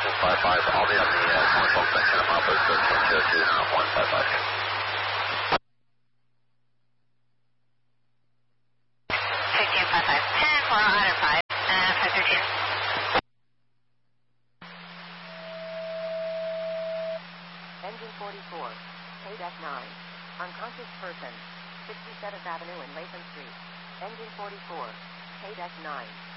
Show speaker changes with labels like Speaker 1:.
Speaker 1: 55, I'll be on the commercial section of Mopos, so 155.
Speaker 2: 10 for auto 5, 513.
Speaker 3: Engine 44, K-9, unconscious person, 67th Avenue and Latham Street. Engine 44, K-9.